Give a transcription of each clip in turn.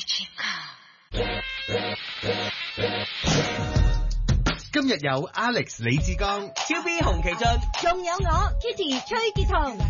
今日有 Alex 李志剛、 超 B 洪其俊， 仲有我 Kitty 崔潔彤。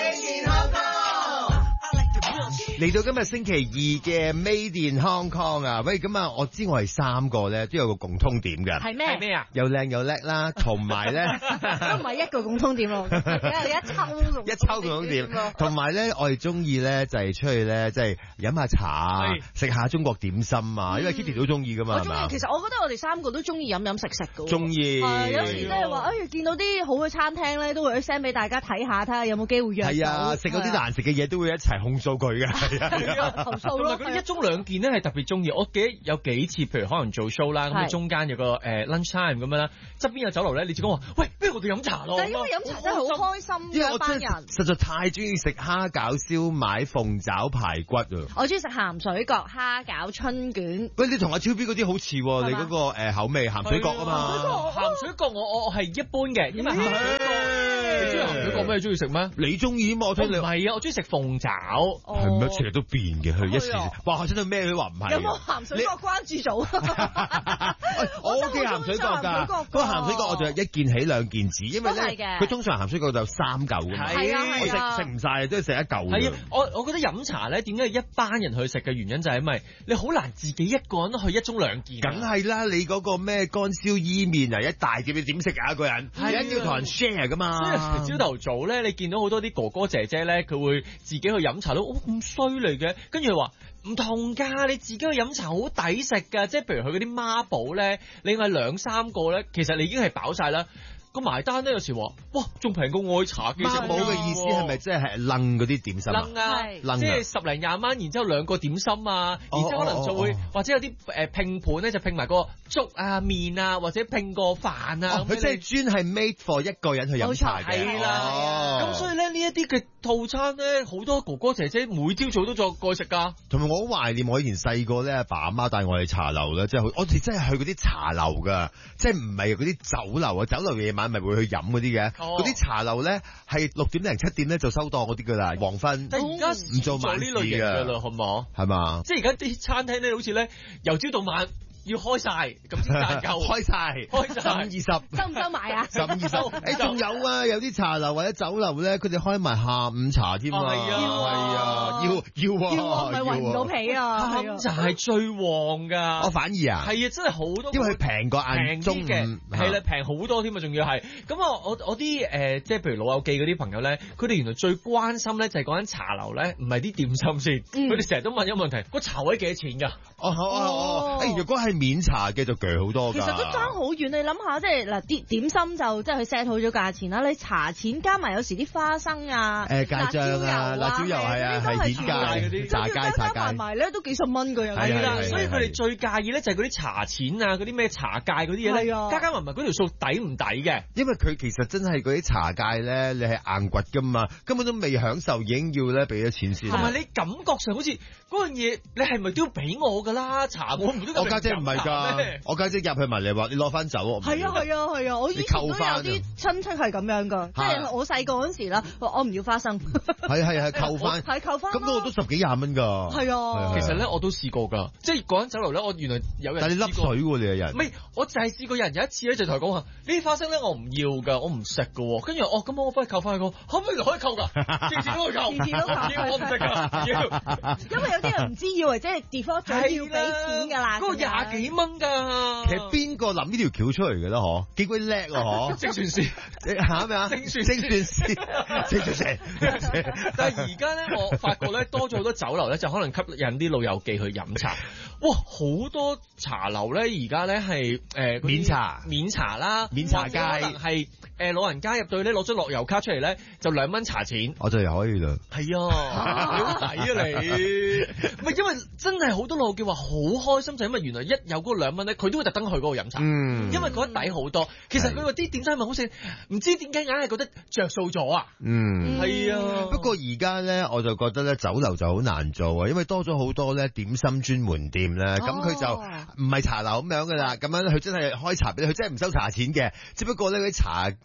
嚟到今日星期二嘅 Made in Hong Kong 啊，喂，咁啊，我知我哋三個咧都有個共通點嘅， 係咩？ 係咩啊？ 又靚又叻啦，同埋咧都唔係一個共通點咯，一抽共通點，同埋咧我哋中意咧就係出去咧即係飲下茶啊，食下中國點心啊，因為 Kitty 都中意噶嘛，係嘛？ 其實我覺得我哋三個都中意飲飲食食噶， 中意。 有時即係話，見到啲好嘅餐廳咧，都會 send 俾大家睇下，睇下有冇機會約到。 係啊，食嗰啲難食嘅嘢都會一齊控訴佢嘅。 係啊，投訴咯。嗰啲一盅兩件咧係特別中意，我記得有幾次，譬如可能做 show 啦，咁中間有個lunch time 咁樣啦，側邊有酒樓咧，你就講話，喂，不如我哋飲茶咯。 但係因為飲茶真係好開心嘅， 因為我真係實在太中意食蝦餃、燒賣、鳳爪、排骨啊！ 我中意食鹹水角、蝦餃、春卷。 喂，你同阿超 B 嗰啲好似喎，你嗰個口味鹹水角啊嘛。 鹹水角我係一般嘅，因為鹹水角。你中意鹹水角咩？你中意食咩？ 你中意嘛？我聽你。 唔係啊，我中意食鳳爪。 係咩？成日都變嘅，佢一次哇，真係咩佢話唔係。 有冇鹹水角關注組？ 我 OK 鹹水角㗎，嗰個鹹水角我就一件起兩件止，因為咧佢通常鹹水角就3嚿㗎嘛。 係啊， 我食唔晒，都係食一嚿。 係啊，我覺得飲茶咧，點解一班人去食嘅原因就係因為你好難自己一個人去一盅兩件。 梗係啦，你嗰個咩乾燒伊麵啊，一大碟你點食啊？一個人係一定要同人 share 㗎嘛。 朝頭早咧，你見到好多啲哥哥姐姐咧，佢會自己去飲茶都咁衰嚟嘅，跟住話唔同㗎，你自己去飲茶好抵食㗎，即係譬如佢嗰啲孖寶咧，你嗌2-3個咧，其實你已經係飽晒啦。個埋單咧有時話，哇，仲平過愛茶嘅。 孖寶嘅意思係咪即係掕嗰啲點心啊？ 掕啊，即係10零20蚊，然之後2個點心啊，然之後可能就會或者有啲拼盤咧，就拼埋個粥啊、麵啊，或者拼個飯啊。 佢即係專係 made for 一個人去飲茶嘅。 係啦，咁所以咧呢一啲嘅套餐咧，好多哥哥姐姐每朝早都再過去食㗎。同埋我好懷念我以前細個咧，阿爸阿媽帶我去茶樓咧，即係我哋真係去嗰啲茶樓㗎，即係唔係嗰啲酒樓啊？酒樓夜晚咪會去飲嗰啲嘅，嗰啲茶樓咧係6點零7點咧就收檔嗰啲㗎啦，黃昏。 但而家唔做呢類型㗎啦，好唔好？ 係嘛？ 即係而家啲餐廳咧，好似咧由朝到晚要開晒，咁先賺夠。 開晒15-20， 收唔收埋啊 ？15-20，仲有啊，有啲茶樓或者酒樓咧，佢哋開埋下午茶添啊。係啊，要咪圍唔到皮啊！ 下午茶係最旺㗎。 我反而啊， 係啊，真係好多。 因為佢平過晏中嘅， 係啦，平好多添啊，仲要係。咁我啲即係譬如老友記嗰啲朋友咧，佢哋原來最關心咧就係嗰間茶樓咧，唔係啲點心先。佢哋成日都問一個問題：個茶位幾多錢㗎？ 如果係免茶嘅就鋸好多㗎。 其實都爭好遠，你諗下，即係嗱啲點心就即係佢 set 好咗價錢啦。你茶錢加埋有時啲花生啊、 芥醬啊、辣椒油係啊，係顯價嗰啲茶街加埋咧都幾十蚊㗎。 係啦，所以佢哋最介意咧就係嗰啲茶錢啊、嗰啲咩茶芥嗰啲嘢咧，加埋嗰條數抵唔抵嘅？ 因為佢其實真係嗰啲茶芥咧，你係硬掘㗎嘛，根本都未享受已經要咧俾咗錢先。 同埋你感覺上好似嗰樣嘢，你係咪都要俾我㗎啦？茶我唔都我家姐唔係㗎，我家姐入去問你話，你攞翻走。 係啊，我以前都有啲親戚係咁樣㗎，即係我細個嗰陣時啦，我唔要花生。 係扣翻， 扣翻。 咁都10幾20蚊㗎。 係啊， 其實咧我都試過㗎，即係嗰間酒樓咧，我原來有人。但你笠水喎，你個人。唔係，我就係試過有一次咧，就同佢講話，呢啲花生咧我唔要㗎，我唔食㗎。跟住咁我翻去扣翻佢，可唔可以扣㗎？次次都去扣，我唔食㗎。 因為有啲人唔知以為即係 default 咗要俾錢㗎啦。 嗰個20幾蚊㗎。 其實邊個諗呢條橋出嚟嘅咧？嗬，幾鬼叻啊！嗬， 精算師嚇咩啊？精算師。 但係而家咧，我發覺咧多咗好多酒樓咧，就可能吸引啲老友記去飲茶。哇，好多茶樓咧，而家咧係免茶啦，免茶街係老人家入到去咧攞咗樂悠卡出嚟咧，就2蚊茶錢。 我就可以啦。 係啊，你好抵啊你！唔係因為真係好多老友記話好開心，就因為原來一有嗰2蚊咧，佢都會特登去嗰度飲茶。因為覺得抵好多。其實佢話啲點心咪好食，唔知點解硬係覺得着數咗啊。係啊。 不過而家咧，我就覺得咧酒樓就好難做啊，因為多咗好多咧點心專門店咧，咁佢就唔係茶樓咁樣噶啦，咁樣佢真係開茶俾你，佢真係唔收茶錢嘅，只不過咧嗰啲茶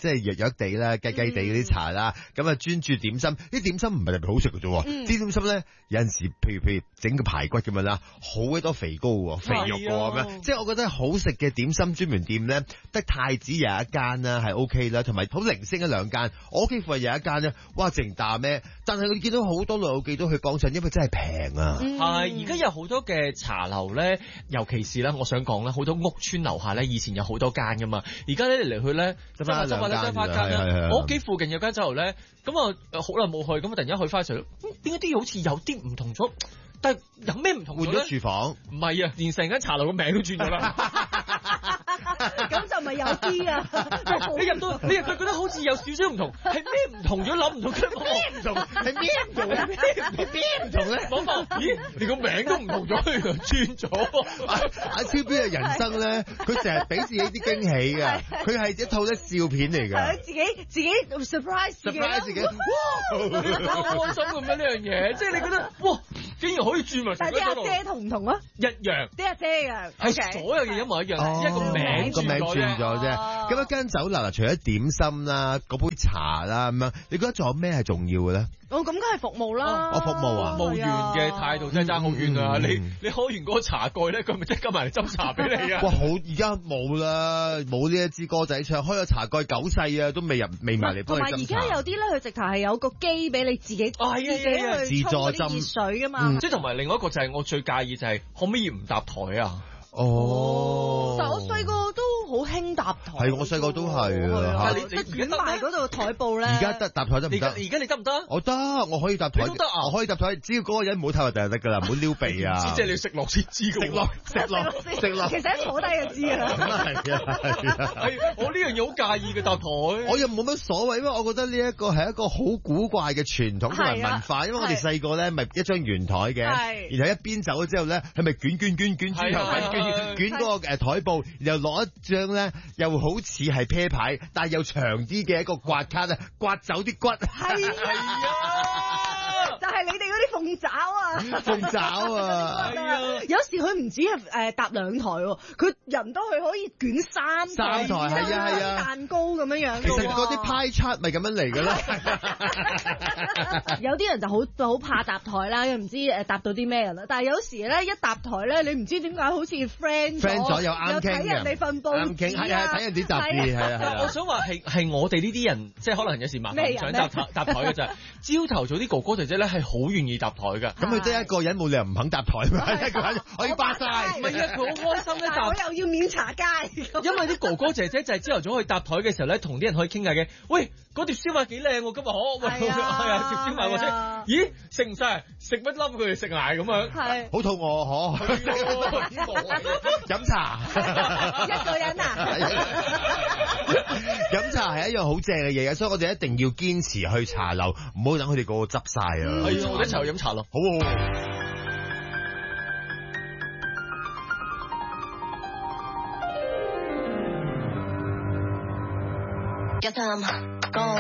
即係弱弱地啦、雞雞地嗰啲茶啦，咁啊專注點心，啲點心唔係特別好食嘅啫，啲點心咧有陣時，譬如整個排骨咁樣啦，好鬼多肥膏喎、肥肉喎咁樣，即係我覺得好食嘅點心專門店咧，得太子有一間啦，係 OK 啦，同埋好零星一兩間，我屋企附近有一間咧，哇淨大咩？但係我見到好多老友記都去幫襯，因為真係平啊。 係而家有好多嘅茶樓咧，尤其是咧，我想講咧，好多屋村樓下咧，以前有好多間噶嘛，而家咧嚟去咧執翻間。我屋企附近有間酒樓咧，咁啊好耐冇去，咁啊突然間去翻嘅時候，點解啲好似有啲唔同咗？但係有咩唔同咗咧？ 換咗廚房？ 唔係啊，連成間茶樓個名都轉咗啦。 咁就咪有啲啊！ 你入到覺得好似有少少唔同，係咩唔同咗？諗唔到佢咩唔同？係咩唔同？係咩唔同咧？講講，咦？你個名都唔同咗，佢就轉咗。 阿超 B 嘅人生咧，佢成日俾自己啲驚喜嘅，佢係一套咧笑片嚟㗎。 自己 surprise 自己， 哇！好開心咁樣呢樣嘢，即係你覺得哇，竟然可以轉埋。 但係啲阿姐同唔同啊？ 一樣， 啲阿姐嘅係所有嘢一模一樣，只係個名轉咗啫。咁一間酒樓嗱，除咗點心啦、嗰杯茶啦咁樣，你覺得仲有咩係重要嘅咧？ 咁梗係服務啦。 服務啊， 服務員嘅態度真係爭好遠啊！你開完嗰個茶蓋咧，佢咪即刻埋嚟斟茶俾你啊！ 哇，好而家冇啦，冇呢一支歌仔唱，開咗茶蓋九世啊，都未埋嚟幫你斟茶。同埋而家有啲咧，佢直頭係有個機俾你自己去沖啲熱水噶嘛。 即係同埋另外一個就係我最介意就係可唔可以唔搭台啊？ 哦， 但我細個都好興搭台， 係我細個都係啊。 你捲埋嗰度台布咧， 而家得搭台得唔得？ 而家你得唔得？ 我得，我可以搭台。 都得啊！ 我可以搭台，只要嗰個人唔好太核突就得㗎啦，唔好撩鼻啊！ 即係你要食落先知㗎。食落。 其實一坐低就知啦。 係我呢樣嘢好介意嘅搭台。 我又冇乜所謂，因為我覺得呢一個係一個好古怪嘅傳統同埋文化，因為我哋細個咧咪一張圓台嘅，然後一邊走咗之後咧，係咪捲豬頭粉捲嗰個台布，然後攞一張咧又好似係啤牌，但係又長啲嘅一個刮卡咧，刮走啲骨。 係啊，就係你哋嗰啲鳳爪啊！ 鳳爪啊！ 係啊，有時佢唔止係搭兩台喎，佢人都佢可以捲三台， 係啊， 蛋糕咁樣。 其實嗰啲派測咪咁樣嚟㗎啦。 有啲人就好怕搭台啦，又唔知搭到啲咩人啦。但係有時咧一搭台咧，你唔知點解好似 friend 咗又啱傾嘅，睇人哋份報紙啊， 睇人啲雜誌係。 我想話係我哋呢啲人，即係可能有時麻煩唔想搭台嘅就係朝頭早啲哥哥姐姐咧係好願意搭台㗎。 咁佢得一個人冇理由唔肯搭台嘛，一個人可以霸晒。 唔係啊，佢好開心咧搭。 我又要免茶街。 因為啲哥哥姐姐就係朝頭早去搭台嘅時候咧，同啲人可以傾偈嘅。喂，嗰碟燒賣幾靚喎，今日喂係啊，碟燒賣或者咦食唔晒，食乜粒佢哋食埋咁樣。 係。 好肚餓嗬。飲茶。 一個人啊。 飲茶係一樣好正嘅嘢嘅，所以我哋一定要堅持去茶樓，唔好等佢哋個個執晒啊！ 係啊，我哋一齊去飲茶咯。 好。 Guess I'm gone.